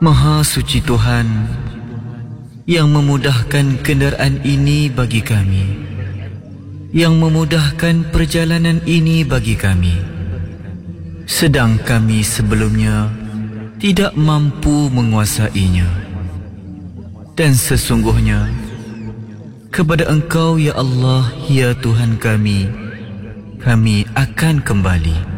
Maha suci Tuhan yang memudahkan kenderaan ini bagi kami, yang memudahkan perjalanan ini bagi kami, sedang kami sebelumnya tidak mampu menguasainya. Dan sesungguhnya kepada Engkau ya Allah, ya Tuhan kami akan kembali.